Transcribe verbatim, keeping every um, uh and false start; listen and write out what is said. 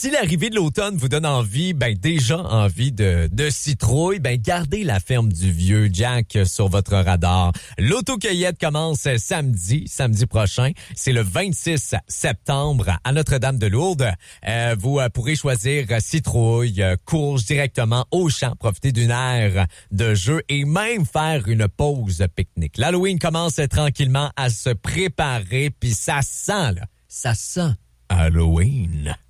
si l'arrivée de l'automne vous donne envie, ben déjà envie de, de citrouille, ben gardez la ferme du Vieux Jack sur votre radar. L'autocueillette commence samedi, samedi prochain. C'est le vingt-six septembre à Notre-Dame-de-Lourdes. Euh, vous euh, pourrez choisir citrouille, euh, courge directement au champ, profiter d'une aire de jeu et même faire une pause pique-nique. L'Halloween commence tranquillement à se préparer, puis ça sent, là, ça sent Halloween.